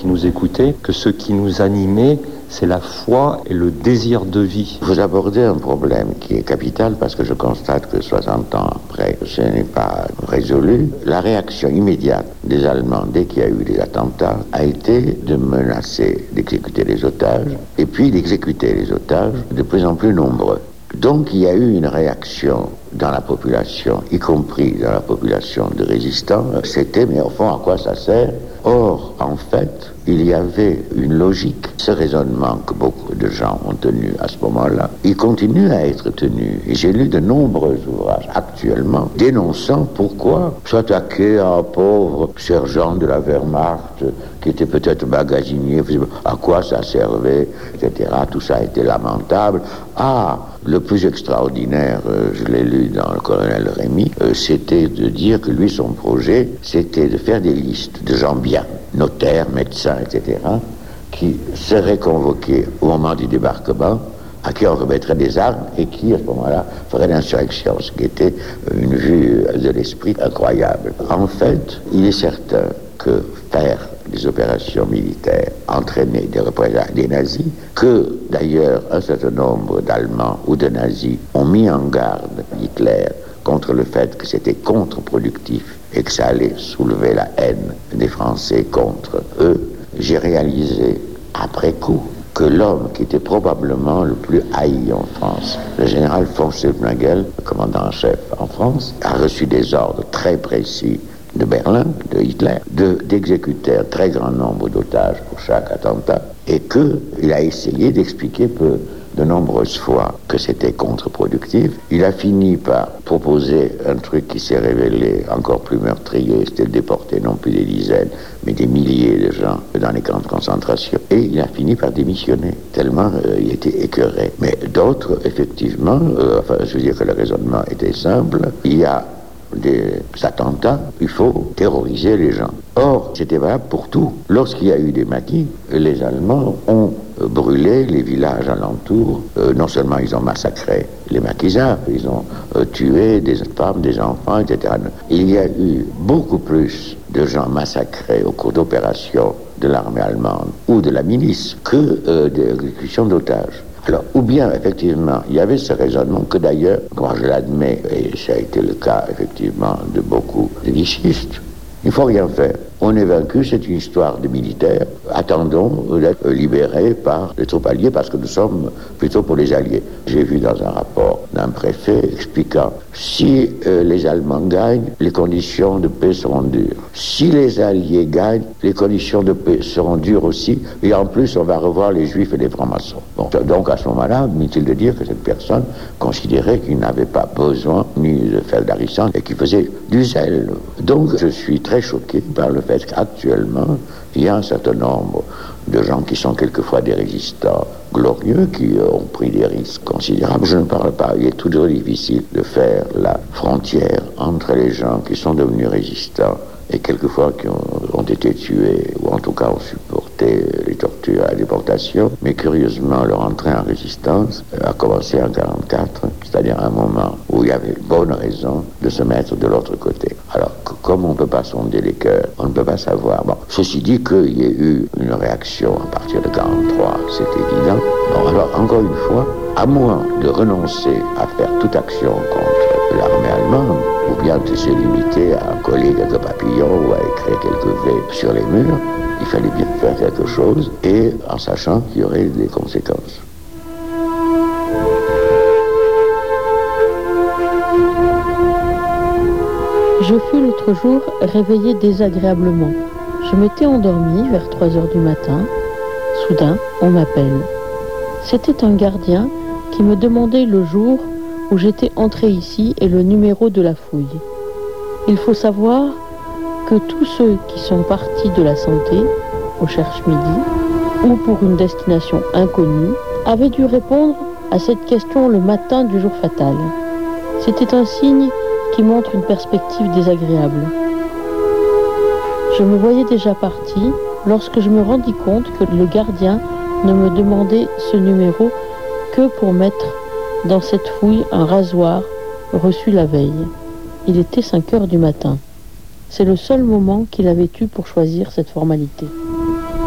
nous écouter que ce qui nous animait, c'est la foi et le désir de vie. Vous abordez un problème qui est capital parce que je constate que 60 ans après, ce n'est pas résolu. La réaction immédiate des Allemands dès qu'il y a eu des attentats a été de menacer d'exécuter les otages et puis d'exécuter les otages de plus en plus nombreux. Donc il y a eu une réaction dans la population, y compris dans la population de résistants. C'était, mais au fond, à quoi ça sert? Or, en fait, il y avait une logique. Ce raisonnement que beaucoup de gens ont tenu à ce moment-là, il continue à être tenu. Et j'ai lu de nombreux ouvrages actuellement dénonçant pourquoi s'attaquer à un pauvre sergent de la Wehrmacht qui était peut-être magasinier, à quoi ça servait, etc. Tout ça était lamentable. Le plus extraordinaire, je l'ai lu dans le colonel Rémy, c'était de dire que lui, son projet, c'était de faire des listes de gens bien, notaires, médecins, etc., qui seraient convoqués au moment du débarquement, à qui on remettrait des armes et qui, à ce moment-là, ferait l'insurrection, ce qui était une vue de l'esprit incroyable. En fait, il est certain que faire des opérations militaires, entraîner des représailles des nazis, que d'ailleurs un certain nombre d'Allemands ou de nazis ont mis en garde Hitler contre le fait que c'était contre-productif et que ça allait soulever la haine des Français contre eux. J'ai réalisé après coup que l'homme qui était probablement le plus haï en France, le général von Stauffenberg, le commandant en chef en France, a reçu des ordres très précis de Berlin, de Hitler, d'exécuter un très grand nombre d'otages pour chaque attentat, et qu'il a essayé d'expliquer de nombreuses fois que c'était contre-productif. Il a fini par proposer un truc qui s'est révélé encore plus meurtrier, c'était de déporter non plus des dizaines, mais des milliers de gens dans les camps de concentration. Et il a fini par démissionner, tellement il était écœuré. Mais d'autres, effectivement, je veux dire que le raisonnement était simple, il y a des attentats, il faut terroriser les gens. Or, c'était valable pour tout. Lorsqu'il y a eu des maquis, les Allemands ont brûlé les villages alentours. Non seulement ils ont massacré les maquisards, ils ont tué des femmes, des enfants, etc. Il y a eu beaucoup plus de gens massacrés au cours d'opérations de l'armée allemande ou de la milice que d'exécutions d'otages. Alors, ou bien, effectivement, il y avait ce raisonnement que d'ailleurs, moi je l'admets, et ça a été le cas, effectivement, de beaucoup de vichistes, il ne faut rien faire. On est vaincu, c'est une histoire de militaires. Attendons d'être libérés par les troupes alliées parce que nous sommes plutôt pour les alliés. J'ai vu dans un rapport d'un préfet expliquant si les Allemands gagnent, les conditions de paix seront dures. Si les alliés gagnent, les conditions de paix seront dures aussi. Et en plus, on va revoir les juifs et les francs-maçons. Bon, donc à ce moment-là, inutile de dire que cette personne considérait qu'il n'avait pas besoin ni de faire d'arissant et qu'il faisait du zèle. Donc je suis très choqué par le fait qu'actuellement, il y a un certain nombre de gens qui sont quelquefois des résistants glorieux, qui ont pris des risques considérables. Je ne parle pas, il est toujours difficile de faire la frontière entre les gens qui sont devenus résistants et quelquefois qui ont été tués, ou en tout cas ont supporté les tortures à la déportation. Mais curieusement, leur entrée en résistance a commencé en 1944, c'est-à-dire un moment où il y avait bonne raison de se mettre de l'autre côté. Alors, comme on ne peut pas sonder les cœurs, on ne peut pas savoir. Bon, ceci dit qu'il y ait eu une réaction à partir de 1943, c'est évident. Bon, alors, encore une fois, à moins de renoncer à faire toute action contre l'armée allemande, ou bien de se limiter à coller quelques papillons ou à écrire quelques V sur les murs, il fallait bien faire quelque chose, et en sachant qu'il y aurait des conséquences. Je fus l'autre jour réveillé désagréablement. Je m'étais endormi vers 3 heures du matin. Soudain, on m'appelle. C'était un gardien qui me demandait le jour où j'étais entré ici et le numéro de la fouille. Il faut savoir que tous ceux qui sont partis de la santé, au cherche-midi, ou pour une destination inconnue, avaient dû répondre à cette question le matin du jour fatal. C'était un signe qui montre une perspective désagréable. Je me voyais déjà parti lorsque je me rendis compte que le gardien ne me demandait ce numéro que pour mettre dans cette fouille un rasoir reçu la veille. Il était 5 heures du matin. C'est le seul moment qu'il avait eu pour choisir cette formalité.